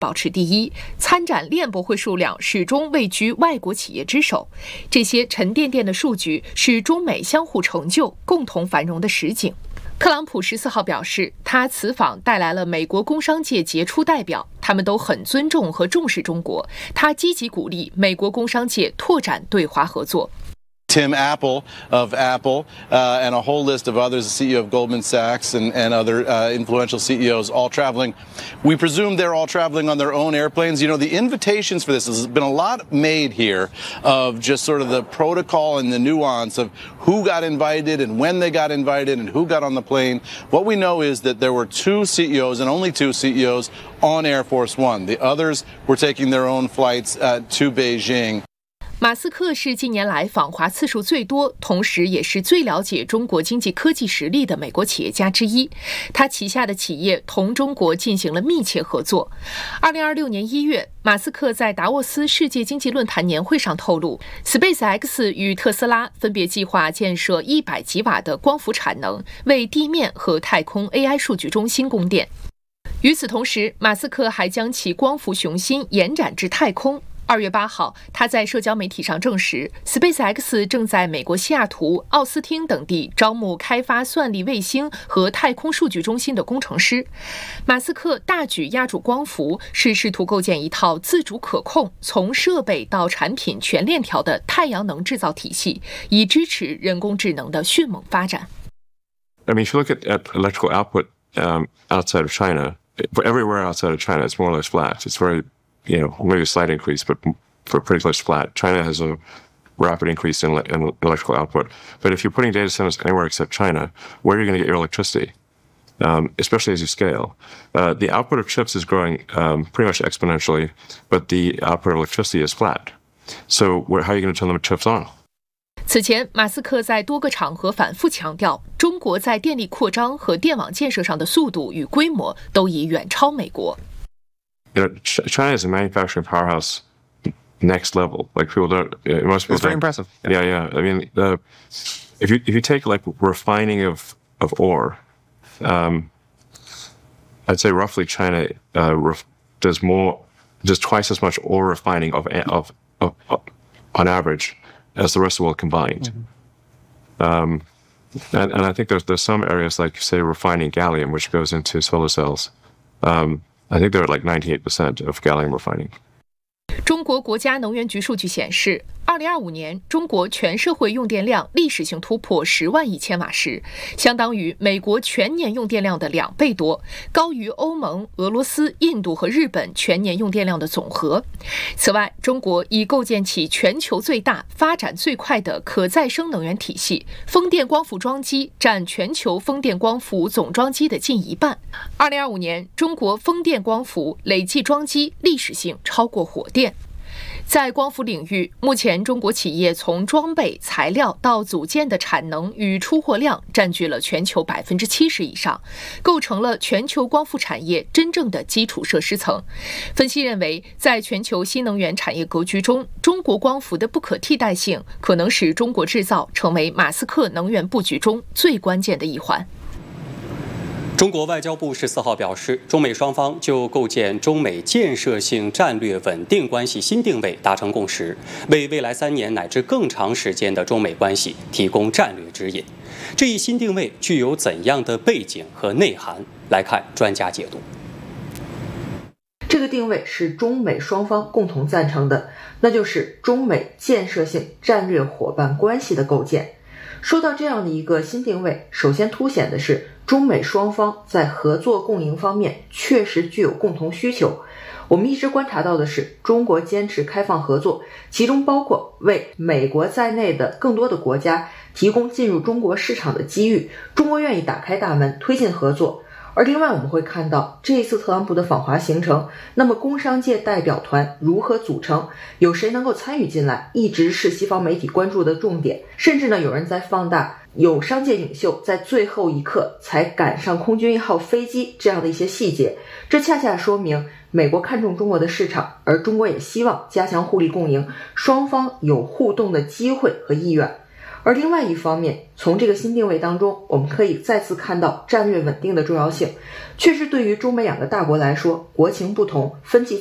保持第一，参展链博会数量始终位居外国企业之首。这些沉甸甸的数据是中美相互成就、共同繁荣的实景。特朗普14号表示，他此访带来了美国工商界杰出代表，他们都很尊重和重视中国。他积极鼓励美国工商界拓展对华合作。 Tim Apple of Apple and a whole list of others, the CEO of Goldman Sachs and other influential CEOs, all traveling. We presume they're all traveling on their own airplanes. You know, the invitations for this, has been a lot made here of just sort of the protocol and the nuance of who got invited and when they got invited and who got on the plane. What we know is that there were 2 CEOs and only 2 CEOs on Air Force One. The others were taking their own flights to Beijing. 马斯克是近年来访华次数最多，同时也是最了解中国经济科技实力的美国企业家之一。他旗下的企业同中国进行了密切合作。2026年1月，马斯克在达沃斯世界经济论坛年会上透露 ，SpaceX 与特斯拉分别计划建设100吉瓦的光伏产能，为地面和太空 AI 数据中心供电。与此同时，马斯克还将其光伏雄心延展至太空。2月8号，他在社交媒体上证实 ，SpaceX 正在美国西雅图、奥斯汀等地招募开发算力卫星和太空数据中心的工程师。马斯克大举压住光伏，是试图构建一套自主可控、从设备到产品全链条的太阳能制造体系，以支持人工智能的迅猛发展。 I mean, if you look at electrical output outside of China, everywhere outside of China, it's more or less flat. It's very maybe a slight increase, but for pretty close to flat. China has a rapid increase in electrical output. But if you're putting data centers anywhere except China, where are you going to get your electricity? Especially as you scale. The output of chips is growing pretty much exponentially, but the output of electricity is flat. So how are you going to turn the chips on? 此前，马斯克在多个场合反复强调，中国在电力扩张和电网建设上的速度与规模都已远超美国。 China is a manufacturing powerhouse next level. Like people don't, most people. It's very impressive. Yeah. I mean, if you take like refining of ore, I'd say roughly China does twice as much ore refining of on average as the rest of the world combined. And I think there's some areas like say refining gallium, which goes into solar cells. I think they're at like 98% of gallium refining. 中国国家能源局数据显示，2025年中国全社会用电量历史性突破10万亿千瓦时，相当于美国全年用电量的2倍多，高于欧盟、俄罗斯、印度和日本全年用电量的总和。此外，中国已构建起全球最大、发展最快的可再生能源体系，风电光伏装机占全球风电光伏总装机的近1半。2025年，中国风电光伏累计装机历史性超过火电。在光伏领域，目前中国企业从装备、材料到组件的产能与出货量占据了全球70%以上，构成了全球光伏产业真正的基础设施层。分析认为，在全球新能源产业格局中，中国光伏的不可替代性可能使中国制造成为马斯克能源布局中最关键的一环。 中国外交部14号表示，中美双方就构建中美建设性战略稳定关系新定位达成共识，为未来3年乃至更长时间的中美关系提供战略指引。这一新定位具有怎样的背景和内涵？来看专家解读。 这个定位是中美双方共同赞成的，那就是中美建设性战略伙伴关系的构建。说到这样的一个新定位，首先凸显的是中美双方在合作共赢方面确实具有共同需求。我们一直观察到的是，中国坚持开放合作，其中包括为美国在内的更多的国家提供进入中国市场的机遇，中国愿意打开大门推进合作。而另外我们会看到，这一次特朗普的访华行程，那么工商界代表团如何组成，有谁能够参与进来，一直是西方媒体关注的重点。甚至呢，有人在放大有商界领袖在最后一刻才赶上空军1号飞机这样的一些细节，这恰恰说明美国看重中国的市场，而中国也希望加强互利共赢，双方有互动的机会和意愿。 而另外一方面，从这个新定位当中，我们可以再次看到战略稳定的重要性。确实，对于中美两个大国来说，国情不同，分歧